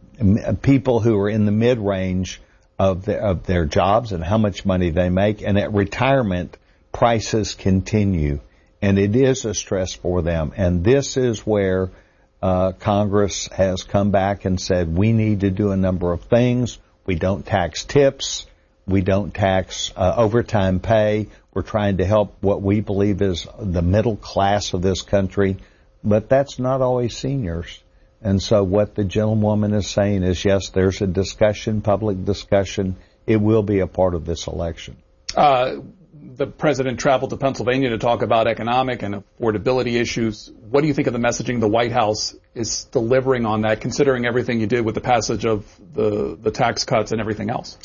m- people who are in the mid-range of, the, of their jobs and how much money they make. And at retirement, prices continue. And it is a stress for them. And this is where uh, Congress has come back and said, we need to do a number of things. We don't tax tips. We don't tax uh, overtime pay. We're trying to help what we believe is the middle class of this country. But that's not always seniors. And so what the gentlewoman is saying is, yes, there's a discussion, public discussion. It will be a part of this election. Uh, the president traveled to Pennsylvania to talk about economic and affordability issues. What do you think of the messaging the White House is delivering on that, considering everything you did with the passage of the, the tax cuts and everything else?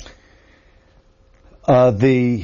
Uh, the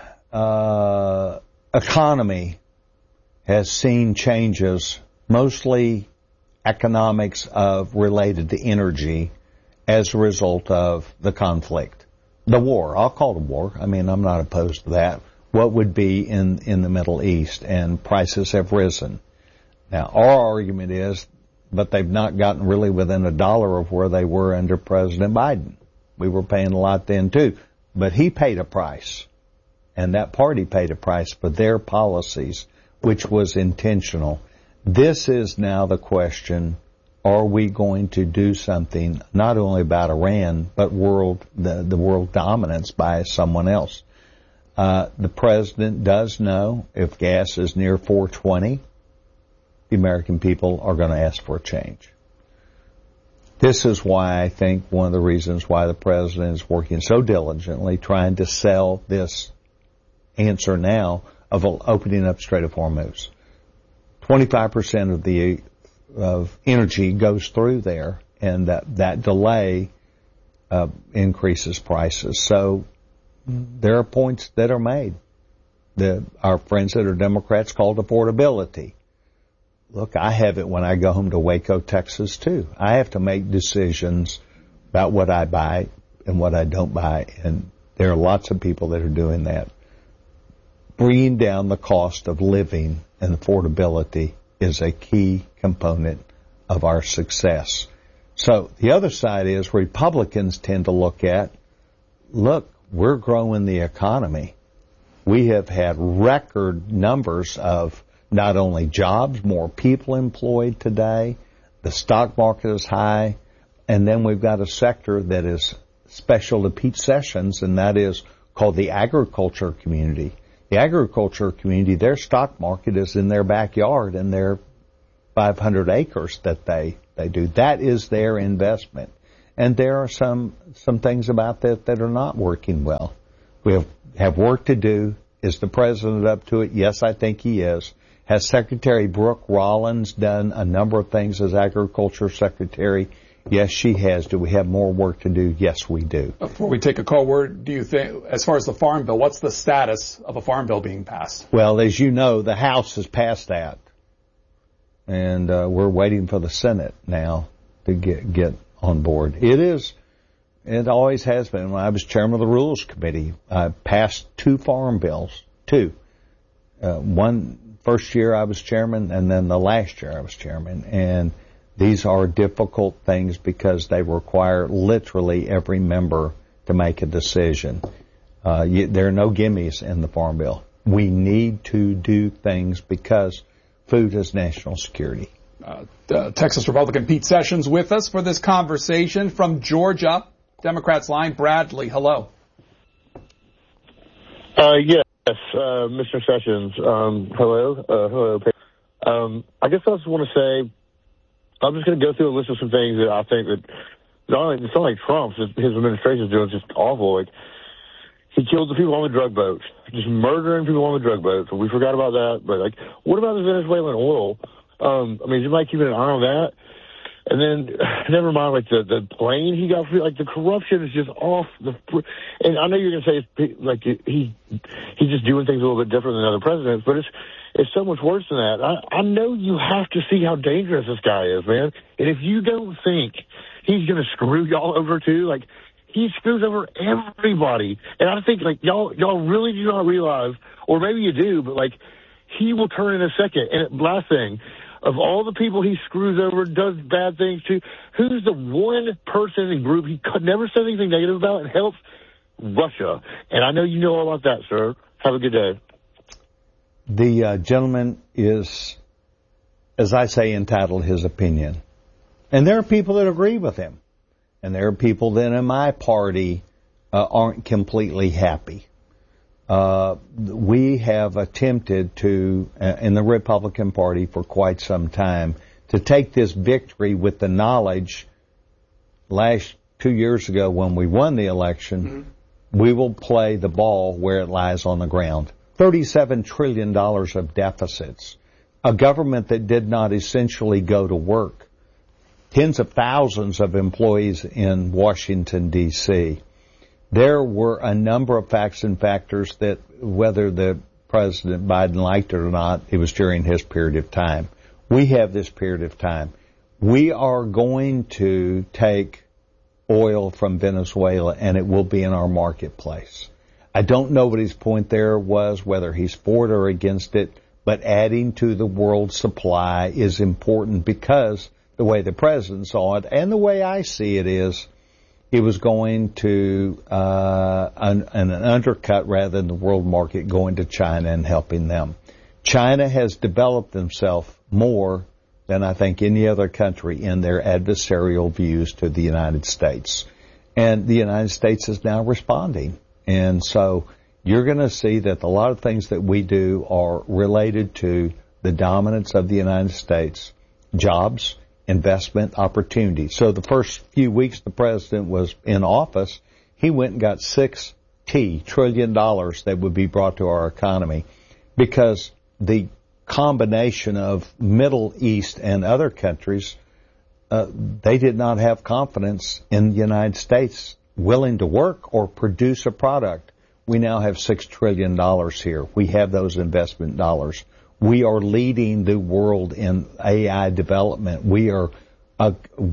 uh, economy has seen changes, mostly economics of related to energy as a result of the conflict. The war, I'll call it a war. I mean, I'm not opposed to that. What would be in, in the Middle East, and prices have risen. Now, our argument is, but they've not gotten really within a dollar of where they were under President Biden. We were paying a lot then too, but he paid a price, and that party paid a price for their policies, which was intentional. This is now the question, are we going to do something not only about Iran, but world the, the world dominance by someone else? Uh, the president does know if gas is near four twenty, the American people are going to ask for a change. This is why I think one of the reasons why the president is working so diligently trying to sell this answer now of opening up Strait of Hormuz. twenty-five percent of the of energy goes through there, and that, that delay uh, increases prices. So there are points that are made. The, our friends that are Democrats called affordability. Look, I have it when I go home to Waco, Texas, too. I have to make decisions about what I buy and what I don't buy, and there are lots of people that are doing that. Bringing down the cost of living and affordability is a key component of our success. So the other side is Republicans tend to look at, look, we're growing the economy. We have had record numbers of not only jobs, more people employed today, the stock market is high, and then we've got a sector that is special to Pete Sessions, and that is called the agriculture community. The agriculture community, their stock market is in their backyard and their five hundred acres that they, they do. That is their investment. And there are some, some things about that that are not working well. We have, have work to do. Is the president up to it? Yes, I think he is. Has Secretary Brooke Rollins done a number of things as agriculture secretary? Yes, she has. Do we have more work to do? Yes, we do. Before we take a call, where do you think, as far as the Farm Bill, what's the status of a Farm Bill being passed? Well, as you know, the House has passed that. And uh, we're waiting for the Senate now to get get on board. It is, it always has been. When I was chairman of the Rules Committee, I passed two farm bills, two. Uh, one first year I was chairman, and then the last year I was chairman. And these are difficult things because they require literally every member to make a decision. Uh, you, there are no gimmies in the Farm Bill. We need to do things because food is national security. Uh, uh, Texas Republican Pete Sessions with us for this conversation from Georgia. Democrats line, Bradley, hello. Uh, yes, uh, Mister Sessions. Um, hello. Uh, hello. Um, I guess I just want to say, I'm just going to go through a list of some things that I think that not only, it's not like Trump's, his administration is doing just awful. Like, he killed the people on the drug boats, just murdering people on the drug boats. We forgot about that. But, like, what about the Venezuelan oil? Um, I mean, you might keep an eye on that. And then, never mind, like, the, the plane he got, like, the corruption is just off the, and I know you're going to say, it's, like, he, he's just doing things a little bit different than other presidents, but it's, it's so much worse than that. I, I know you have to see how dangerous this guy is, man. And if you don't think he's going to screw y'all over too, like, he screws over everybody. And I think, like, y'all, y'all really do not realize, or maybe you do, but, like, he will turn in a second. And last thing, of all the people he screws over, does bad things to, who's the one person and group he could never said anything negative about and helps? Russia. And I know you know all about that, sir. Have a good day. The uh, gentleman is, as I say, entitled his opinion. And there are people that agree with him. And there are people that in my party uh, aren't completely happy. Uh, we have attempted to, uh, in the Republican Party for quite some time, to take this victory with the knowledge last two years ago when we won the election, mm-hmm. we will play the ball where it lies on the ground. thirty-seven trillion dollars of deficits. A government that did not essentially go to work. Tens of thousands of employees in Washington, D C There were a number of facts and factors that, whether the President Biden liked it or not, it was during his period of time. We have this period of time. We are going to take oil from Venezuela, and it will be in our marketplace. I don't know what his point there was, whether he's for it or against it, but adding to the world supply is important because the way the President saw it, and the way I see it is, it was going to uh, an, an undercut rather than the world market going to China and helping them. China has developed themselves more than I think any other country in their adversarial views to the United States. And the United States is now responding. And so you're going to see that a lot of things that we do are related to the dominance of the United States, jobs, investment opportunities. So the first few weeks the president was in office, he went and got six T trillion dollars that would be brought to our economy because the combination of Middle East and other countries, uh, they did not have confidence in the United States willing to work or produce a product. We now have six trillion dollars here. We have those investment dollars. We are leading the world in A I development. We are a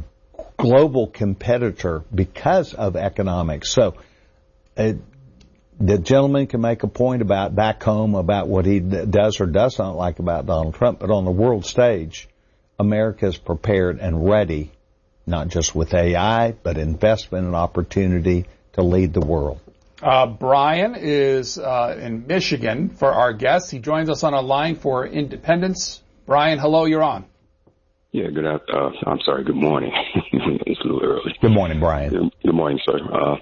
global competitor because of economics. So uh, the gentleman can make a point about back home about what he does or does not like about Donald Trump, but on the world stage, America is prepared and ready, not just with A I, but investment and opportunity to lead the world. Uh, Brian is uh, in Michigan for our guest. He joins us on a line for Independence. Brian, hello, you're on. Yeah, good afternoon. Uh, I'm sorry, good morning. It's a little early. Good morning, Brian. Good, good morning, sir. Uh,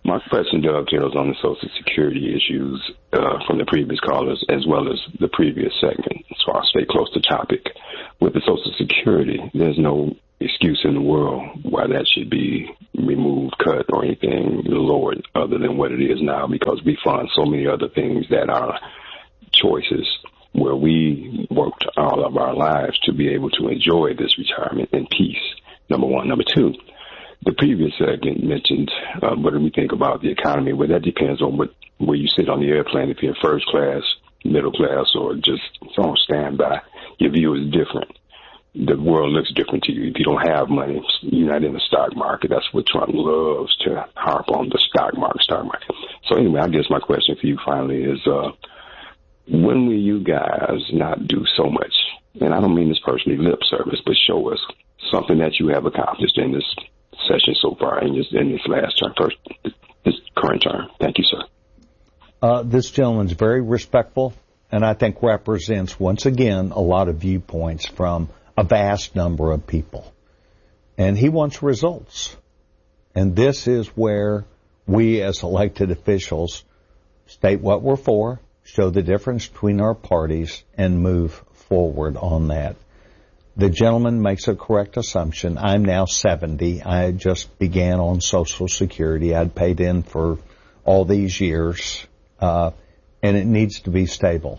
My question dovetails on the Social Security issues uh, from the previous callers as well as the previous segment, so I'll stay close to topic. With the Social Security, there's no excuse in the world why that should be removed, cut, or anything lowered other than what it is now, because we fund so many other things that are choices where we worked all of our lives to be able to enjoy this retirement in peace, number one. Number two, the previous segment mentioned uh, what do we think about the economy. Well, that depends on what where you sit on the airplane. If you're first class, middle class, or just on standby, your view is different. The world looks different to you. If you don't have money, you're not in the stock market. That's what Trump loves to harp on, the stock market, stock market. So anyway, I guess my question for you finally is, uh, when will you guys not do so much? And I don't mean this personally lip service, but show us something that you have accomplished in this session so far, in this, in this last term, first, this current term. Thank you, sir. Uh, this gentleman's very respectful, and I think represents, once again, a lot of viewpoints from a vast number of people. And he wants results. And this is where we as elected officials state what we're for, show the difference between our parties, and move forward on that. The gentleman makes a correct assumption. I'm now seventy. I just began on Social Security. I'd paid in for all these years, uh, and it needs to be stable.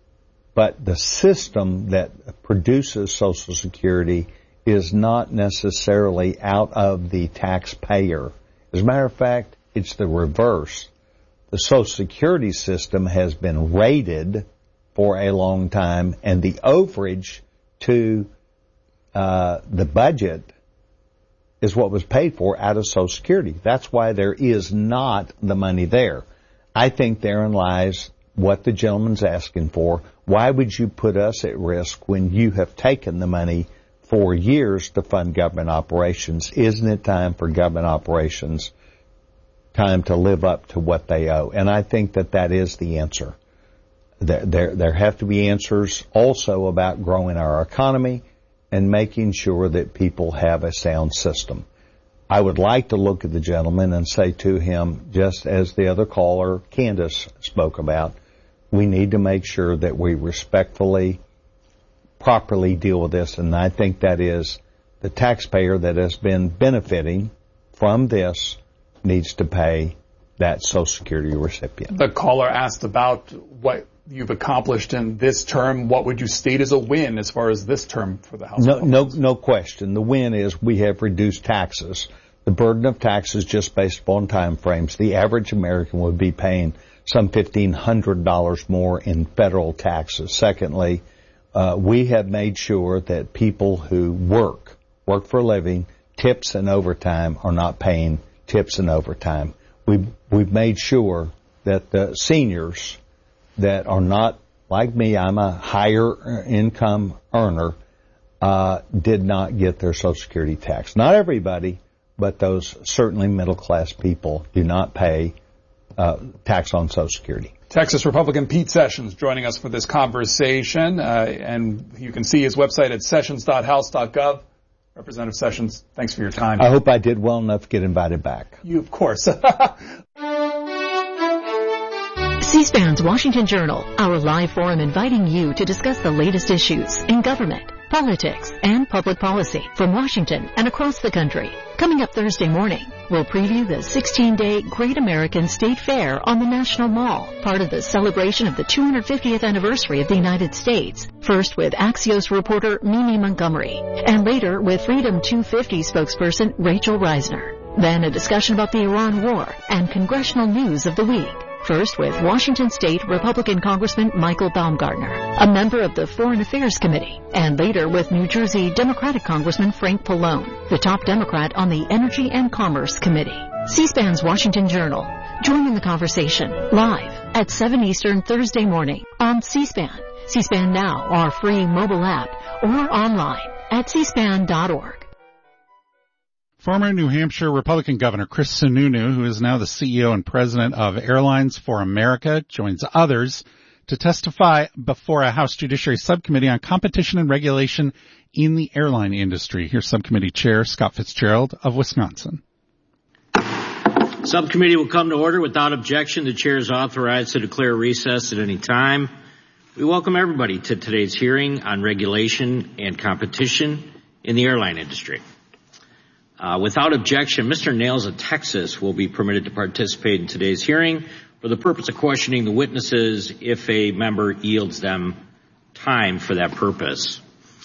But the system that produces Social Security is not necessarily out of the taxpayer. As a matter of fact, it's the reverse. The Social Security system has been rated for a long time, and the overage to uh, the budget is what was paid for out of Social Security. That's why there is not the money there. I think therein lies what the gentleman's asking for. Why would you put us at risk when you have taken the money for years to fund government operations? Isn't it time for government operations, time to live up to what they owe? And I think that that is the answer. There, there, there have to be answers also about growing our economy and making sure that people have a sound system. I would like to look at the gentleman and say to him, just as the other caller, Candace, spoke about, we need to make sure that we respectfully, properly deal with this. And I think that is the taxpayer that has been benefiting from this needs to pay that Social Security recipient. The caller asked about what you've accomplished in this term. What would you state as a win as far as this term for the House? No, no, no question. The win is we have reduced taxes. The burden of taxes just based upon time frames. The average American would be paying some fifteen hundred dollars more in federal taxes. Secondly, uh, we have made sure that people who work, work for a living, tips and overtime are not paying tips and overtime. We've, we've made sure that the seniors that are not, like me, I'm a higher income earner, uh, did not get their Social Security tax. Not everybody, but those certainly middle class people do not pay uh, tax on Social Security. Texas Republican Pete Sessions joining us for this conversation, uh, and you can see his website at sessions dot house dot gov. Representative Sessions, thanks for your time. I hope I did well enough to get invited back. You, of course. C-SPAN's Washington Journal, our live forum inviting you to discuss the latest issues in government, politics, and public policy from Washington and across the country. Coming up Thursday morning, we'll preview the sixteen-day Great American State Fair on the National Mall, part of the celebration of the two hundred fiftieth anniversary of the United States. First with Axios reporter Mimi Montgomery, and later with Freedom two fifty spokesperson Rachel Reisner. Then a discussion about the Iran war and congressional news of the week. First with Washington State Republican Congressman Michael Baumgartner, a member of the Foreign Affairs Committee, and later with New Jersey Democratic Congressman Frank Pallone, the top Democrat on the Energy and Commerce Committee. C-SPAN's Washington Journal. Join in the conversation live at seven Eastern Thursday morning on C-SPAN, C-SPAN Now, our free mobile app, or online at c span dot org. Former New Hampshire Republican Governor Chris Sununu, who is now the C E O and president of Airlines for America, joins others to testify before a House Judiciary Subcommittee on competition and regulation in the airline industry. Here's Subcommittee Chair Scott Fitzgerald of Wisconsin. Subcommittee will come to order without objection. The chair is authorized to declare recess at any time. We welcome everybody to today's hearing on regulation and competition in the airline industry. Uh, without objection, Mister Nails of Texas will be permitted to participate in today's hearing for the purpose of questioning the witnesses if a member yields them time for that purpose.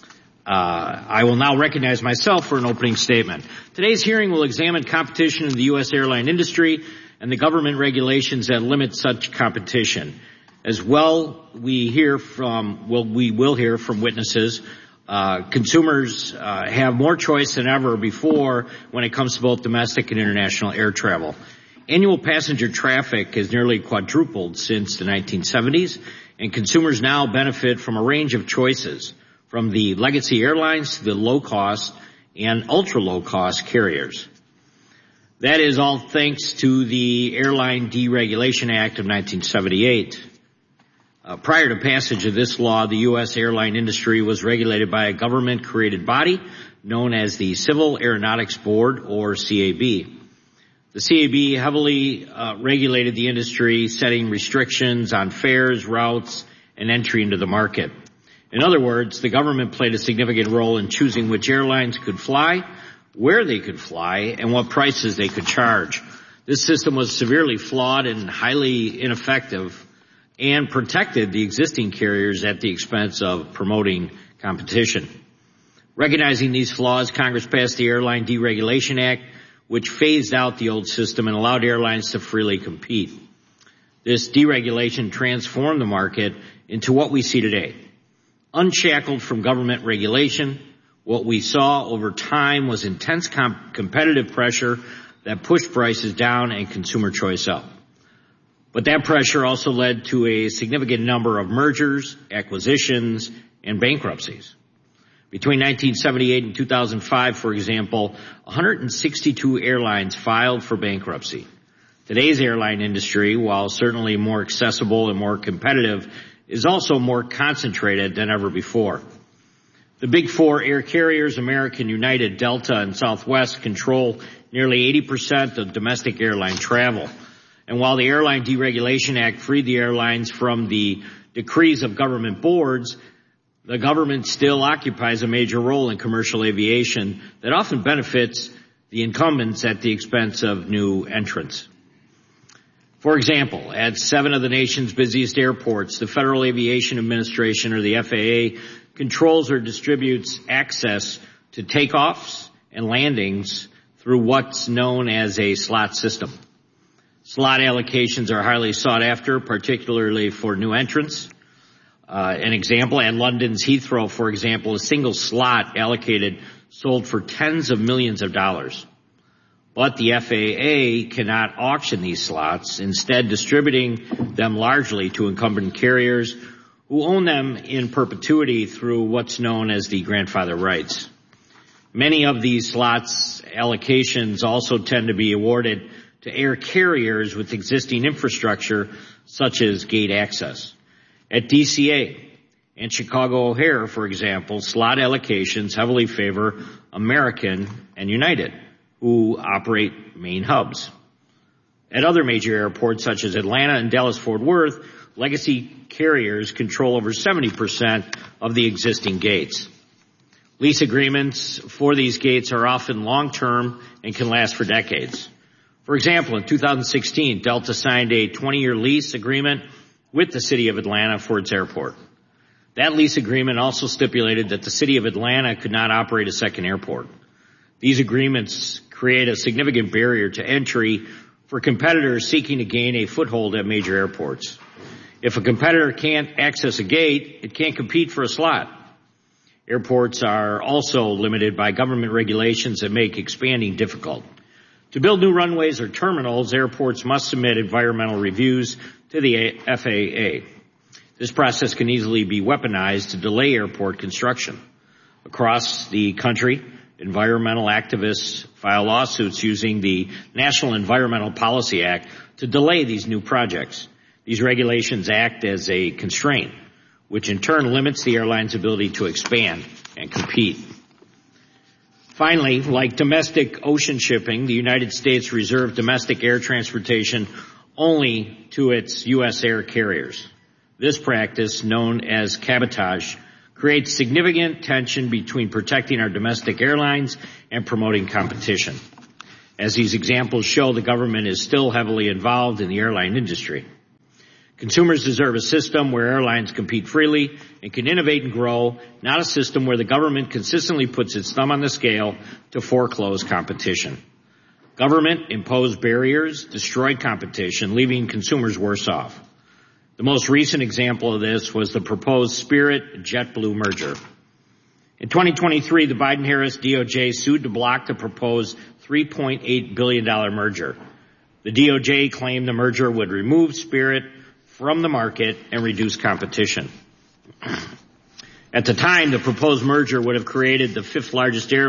Uh, I will now recognize myself for an opening statement. Today's hearing will examine competition in the U S airline industry and the government regulations that limit such competition. As well, we hear from, well, we will hear from witnesses. Uh, consumers uh, have more choice than ever before when it comes to both domestic and international air travel. Annual passenger traffic has nearly quadrupled since the nineteen seventies, and consumers now benefit from a range of choices, from the legacy airlines to the low-cost and ultra-low-cost carriers. That is all thanks to the Airline Deregulation Act of nineteen seventy-eight. Uh, prior to passage of this law, the U S airline industry was regulated by a government-created body known as the Civil Aeronautics Board, or C A B. The C A B heavily uh, regulated the industry, setting restrictions on fares, routes, and entry into the market. In other words, the government played a significant role in choosing which airlines could fly, where they could fly, and what prices they could charge. This system was severely flawed and highly ineffective, and protected the existing carriers at the expense of promoting competition. Recognizing these flaws, Congress passed the Airline Deregulation Act, which phased out the old system and allowed airlines to freely compete. This deregulation transformed the market into what we see today. Unshackled from government regulation, what we saw over time was intense comp- competitive pressure that pushed prices down and consumer choice up. But that pressure also led to a significant number of mergers, acquisitions, and bankruptcies. Between nineteen seventy-eight and two thousand five, for example, one hundred sixty-two airlines filed for bankruptcy. Today's airline industry, while certainly more accessible and more competitive, is also more concentrated than ever before. The big four air carriers, American, United, Delta, and Southwest, control nearly eighty percent of domestic airline travel. And while the Airline Deregulation Act freed the airlines from the decrees of government boards, the government still occupies a major role in commercial aviation that often benefits the incumbents at the expense of new entrants. For example, at seven of the nation's busiest airports, the Federal Aviation Administration, or the F A A, controls or distributes access to takeoffs and landings through what's known as a slot system. Slot allocations are highly sought after, particularly for new entrants. Uh, an example, at London's Heathrow, for example, a single slot allocated sold for tens of millions of dollars. But the F A A cannot auction these slots, instead distributing them largely to incumbent carriers who own them in perpetuity through what's known as the grandfather rights. Many of these slots allocations also tend to be awarded to air carriers with existing infrastructure, such as gate access. At D C A and Chicago O'Hare, for example, slot allocations heavily favor American and United, who operate main hubs. At other major airports, such as Atlanta and Dallas-Fort Worth, legacy carriers control over seventy percent of the existing gates. Lease agreements for these gates are often long-term and can last for decades. For example, in two thousand sixteen, Delta signed a twenty-year lease agreement with the City of Atlanta for its airport. That lease agreement also stipulated that the City of Atlanta could not operate a second airport. These agreements create a significant barrier to entry for competitors seeking to gain a foothold at major airports. If a competitor can't access a gate, it can't compete for a slot. Airports are also limited by government regulations that make expanding difficult. To build new runways or terminals, airports must submit environmental reviews to the F A A. This process can easily be weaponized to delay airport construction. Across the country, environmental activists file lawsuits using the National Environmental Policy Act to delay these new projects. These regulations act as a constraint, which in turn limits the airline's ability to expand and compete. Finally, like domestic ocean shipping, the United States reserved domestic air transportation only to its U S air carriers. This practice, known as cabotage, creates significant tension between protecting our domestic airlines and promoting competition. As these examples show, the government is still heavily involved in the airline industry. Consumers deserve a system where airlines compete freely and can innovate and grow, not a system where the government consistently puts its thumb on the scale to foreclose competition. Government-imposed barriers destroyed competition, leaving consumers worse off. The most recent example of this was the proposed Spirit-JetBlue merger. In twenty twenty-three, the Biden-Harris D O J sued to block the proposed three point eight billion dollars merger. The D O J claimed the merger would remove Spirit from the market and reduce competition. At the time, the proposed merger would have created the fifth largest airline